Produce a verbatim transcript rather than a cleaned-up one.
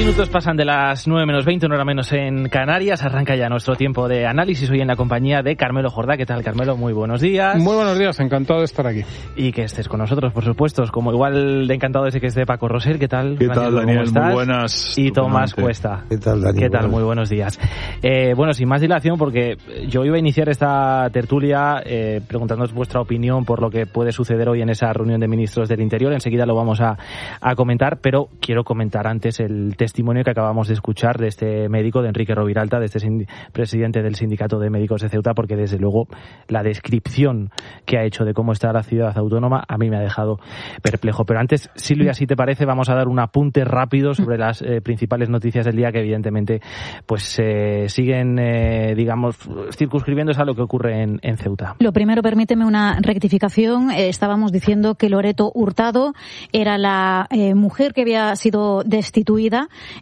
minutos pasan de las nueve menos veinte, una hora menos en Canarias. Arranca ya nuestro tiempo de análisis hoy en la compañía de Carmelo Jordá. ¿Qué tal, Carmelo? Muy buenos días. Muy buenos días, encantado de estar aquí. Y que estés con nosotros, por supuesto. Como igual de encantado de que esté Paco Roser. ¿Qué tal? ¿Qué tal, Daniel? Muy buenas. Y Tomás Cuesta. ¿Qué tal, Daniel? ¿Qué tal? Muy buenos días. Eh, bueno, sin más dilación, porque yo iba a iniciar esta tertulia eh, preguntándoos vuestra opinión por lo que puede suceder hoy en esa reunión de ministros del Interior. Enseguida lo vamos a, a comentar, pero quiero comentar antes el testimonio que acabamos de escuchar de este médico, de Enrique Roviralta, de este sind- presidente del Sindicato de Médicos de Ceuta, porque desde luego la descripción que ha hecho de cómo está la ciudad autónoma a mí me ha dejado perplejo. Pero antes, Silvia, si te parece, vamos a dar un apunte rápido sobre las eh, principales noticias del día que evidentemente pues eh, siguen, eh, digamos, circunscribiéndose a lo que ocurre en, en Ceuta. Lo primero, permíteme una rectificación. Eh, estábamos diciendo que Loreto Hurtado era la eh, mujer que había sido destituida